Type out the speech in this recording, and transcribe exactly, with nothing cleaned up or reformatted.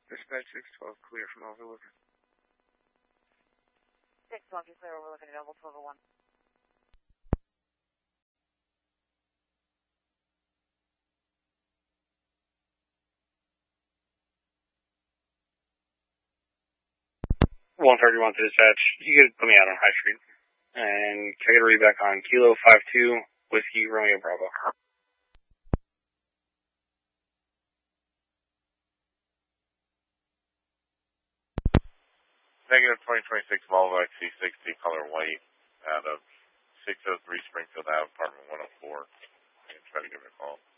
Dispatch six twelve, clear from overlooking. six twelve, you're clear overlooking at Oval twelve oh one. one thirty-one to dispatch. You could put me out on High Street. And can I get a read back on Kilo five two, Whiskey Romeo Bravo. Negative twenty twenty-six Volvo X C sixty, color white, out of six oh three Springfield Ave, apartment one oh four. You can try to give it a call.